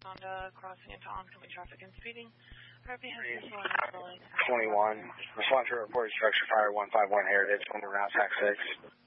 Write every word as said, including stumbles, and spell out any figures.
Honda crossing into oncoming traffic and speeding. twenty-one. Respond to a reported structure fire one five one Heritage on the route tax six.